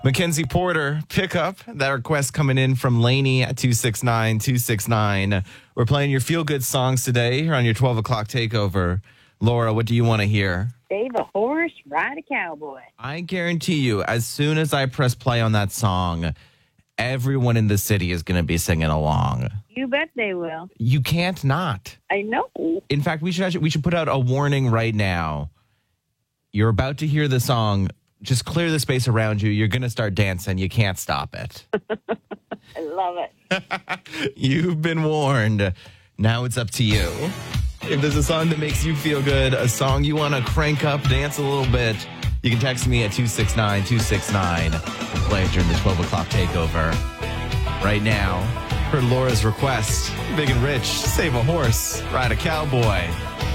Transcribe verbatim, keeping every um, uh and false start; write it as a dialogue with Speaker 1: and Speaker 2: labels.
Speaker 1: Mackenzie Porter, pick up. That request coming in from Lainey at two six nine, two six nine. We're playing your feel-good songs today here on your twelve o'clock takeover. Laura, what do you want to hear?
Speaker 2: Save a horse, ride a cowboy.
Speaker 1: I guarantee you, as soon as I press play on that song, everyone in the city is going to be singing along.
Speaker 2: You bet they will.
Speaker 1: You can't not.
Speaker 2: I know.
Speaker 1: In fact, we should actually, we should put out a warning right now. You're about to hear the song. Just clear the space around you. You're going to start dancing. You can't stop it.
Speaker 2: I love it.
Speaker 1: You've been warned. Now it's up to you. If there's a song that makes you feel good, a song you want to crank up, dance a little bit, you can text me at two six nine, two six nine. We'll play it during the twelve o'clock takeover. Right now, for Laura's request, Big and Rich, save a horse, ride a cowboy.